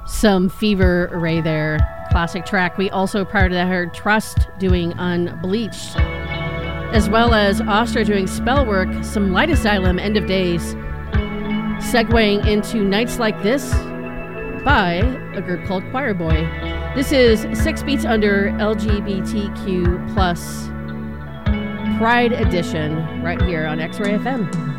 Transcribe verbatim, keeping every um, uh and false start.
Some Fever Ray there. Classic track. We also prior to that heard Trust doing Unbleached, as well as Ostra doing Spellwork, some Light Asylum, End of Days, segueing into Nights Like This by a group called Choir Boy. This is Six Beats Under L G B T Q plus Pride Edition right here on X-Ray F M.